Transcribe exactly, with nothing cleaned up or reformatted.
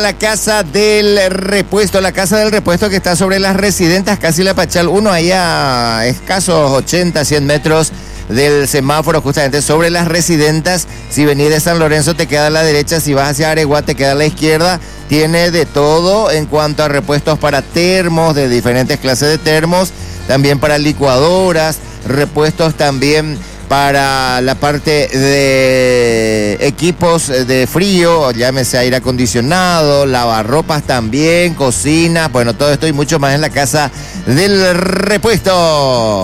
La casa del repuesto, la casa del repuesto que está sobre las Residentas, casi la Pachal uno, ahí a escasos ochenta, cien metros del semáforo, justamente sobre las Residentas. Si venís de San Lorenzo te queda a la derecha, si vas hacia Areguá te queda a la izquierda. Tiene de todo en cuanto a repuestos para termos, de diferentes clases de termos, también para licuadoras, repuestos también para la parte de equipos de frío, llámese aire acondicionado, lavarropas también, cocina, bueno, todo esto y mucho más en la casa del repuesto.